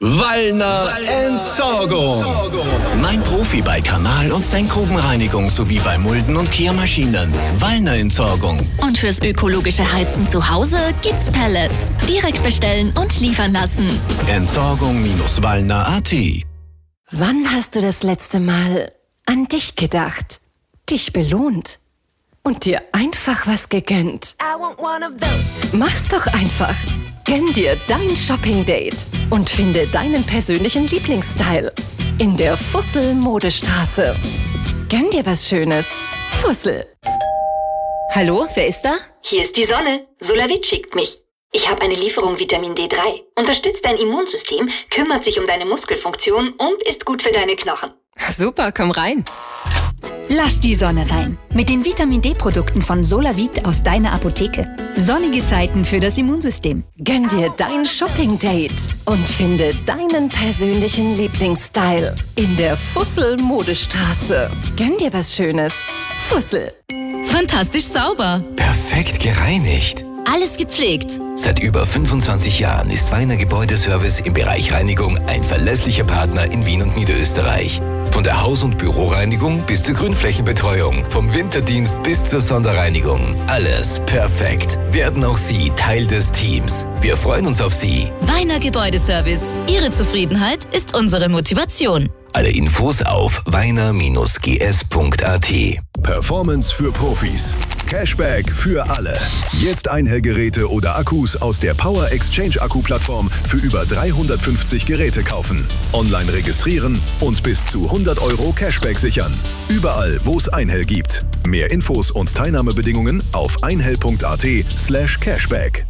Wallner Entsorgung. Mein Profi bei Kanal- und Senkgrubenreinigung sowie bei Mulden- und Kehrmaschinen. Wallner Entsorgung. Und fürs ökologische Heizen zu Hause gibt's Pellets. Direkt bestellen und liefern lassen. Entsorgung-Wallner.at. Wann hast du das letzte Mal an dich gedacht, dich belohnt und dir einfach was gegönnt? Mach's doch einfach. Gönn dir dein Shopping-Date und finde deinen persönlichen Lieblingsstyle in der Fussel-Modestraße. Gönn dir was Schönes. Fussel. Hallo, wer ist da? Hier ist die Sonne. Solavit schickt mich. Ich habe eine Lieferung Vitamin D3. Unterstützt dein Immunsystem, kümmert sich um deine Muskelfunktion und ist gut für deine Knochen. Super, komm rein. Lass die Sonne rein. Mit den Vitamin D-Produkten von Solavit aus deiner Apotheke. Sonnige Zeiten für das Immunsystem. Gönn dir dein Shopping-Date und finde deinen persönlichen Lieblingsstyle in der Fussel-Modestraße. Gönn dir was Schönes. Fussel. Fantastisch sauber. Perfekt gereinigt. Alles gepflegt. Seit über 25 Jahren ist Weiner Gebäudeservice im Bereich Reinigung ein verlässlicher Partner in Wien und Niederösterreich. Von der Haus- und Büroreinigung bis zur Grünflächenbetreuung, vom Winterdienst bis zur Sonderreinigung. Alles perfekt. Werden auch Sie Teil des Teams. Wir freuen uns auf Sie. Weiner Gebäudeservice. Ihre Zufriedenheit ist unsere Motivation. Alle Infos auf weiner-gs.at. Performance für Profis. Cashback für alle. Jetzt Einhellgeräte oder Akkus aus der Power Exchange Akku-Plattform für über 350 Geräte kaufen. Online registrieren und bis zu 100 € Cashback sichern. Überall, wo es Einhell gibt. Mehr Infos und Teilnahmebedingungen auf einhell.at/cashback.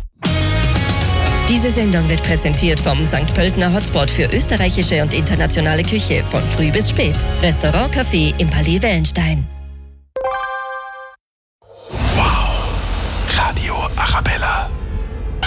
Diese Sendung wird präsentiert vom St. Pöltener Hotspot für österreichische und internationale Küche von früh bis spät. Restaurant Café im Palais Wellenstein. Radio Arabella.